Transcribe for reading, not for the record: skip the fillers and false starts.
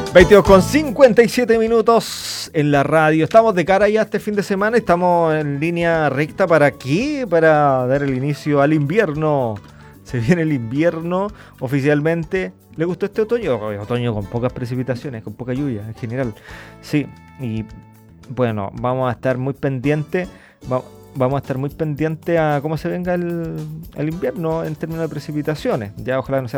22:57 en la radio. Estamos de cara ya a este fin de semana. Estamos en línea recta. ¿Para qué? Para dar el inicio al invierno. Se viene el invierno oficialmente. ¿Le gustó este otoño? Otoño con pocas precipitaciones, con poca lluvia en general. Sí, y bueno, vamos a estar muy pendientes. Vamos a estar muy pendientes a cómo se venga el invierno en términos de precipitaciones. Ya ojalá no sea